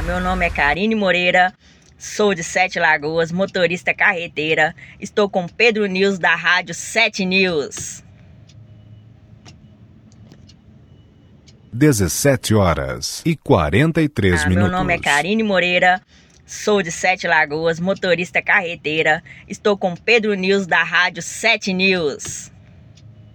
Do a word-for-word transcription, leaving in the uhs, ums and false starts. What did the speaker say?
meu nome é Karine Moreira, sou de Sete Lagoas, motorista carreteira. Estou com Pedro News da Rádio Sete News. dezessete horas e quarenta e três ah, minutos. Meu nome é Karine Moreira, sou de Sete Lagoas, motorista carreteira. Estou com Pedro News da Rádio Sete News.